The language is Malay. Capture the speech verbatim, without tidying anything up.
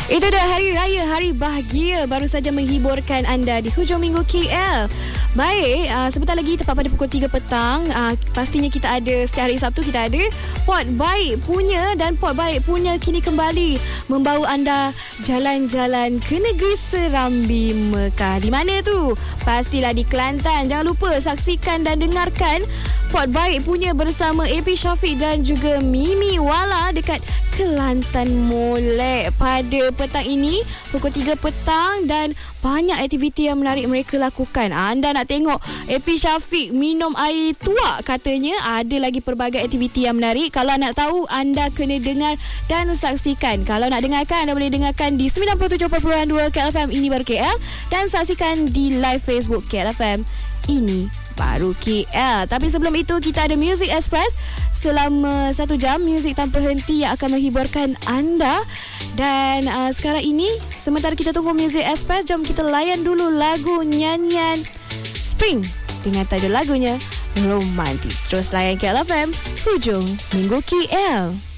Itu dah hari raya, hari bahagia baru saja menghiburkan anda di hujung minggu K L. Baik, uh, sebentar lagi tepat pada pukul tiga petang, uh, pastinya kita ada, setiap hari Sabtu kita ada Pot Baik punya, dan Pot Baik punya kini kembali membawa anda jalan-jalan ke negeri Serambi Mekah. Di mana tu? Pastilah di Kelantan. Jangan lupa saksikan dan dengarkan Pot Baik punya bersama A P Syafiq dan juga Mimi Wala dekat Kelantan Molek pada petang ini pukul tiga petang, dan banyak aktiviti yang menarik mereka lakukan. Anda nak tengok A P Syafiq minum air tuak katanya, ada lagi pelbagai aktiviti yang menarik. Kalau nak tahu, anda kena dengar dan saksikan. Kalau nak dengarkan, anda boleh dengarkan di sembilan puluh tujuh perpuluhan dua K L F M Ini Baru K L, dan saksikan di live Facebook K L F M Ini Baru K L. Tapi sebelum itu, kita ada Music Express selama satu jam muzik tanpa henti yang akan menghiburkan anda. Dan uh, sekarang ini, sementara kita tunggu Music Express, jom kita layan dulu lagu nyanyian Spring dengan tajuk lagunya Romantis. Terus layan K L F M hujung minggu K L.